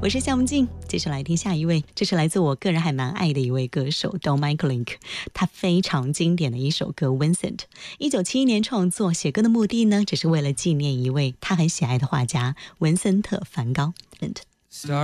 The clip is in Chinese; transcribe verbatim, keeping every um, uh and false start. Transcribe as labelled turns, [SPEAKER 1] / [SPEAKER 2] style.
[SPEAKER 1] 我是夏木静，接下来听下一位，这是来自我个人还蛮爱的一位歌手 Don Michaelink， 他非常经典的一首歌 Vincent， 一九七一年创作，写歌的目的呢，只是为了纪念一位他很喜爱的画家文森特·梵高。